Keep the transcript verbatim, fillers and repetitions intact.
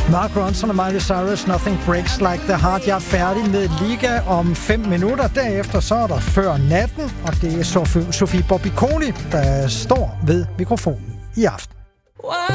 Mark Ronson og Miley Cyrus, Nothing Breaks Like the Heart. Jeg er færdig med Liga om fem minutter. Derefter så er der Før Natten, og det er Sofie Bobby Koni, der står ved mikrofonen i aften.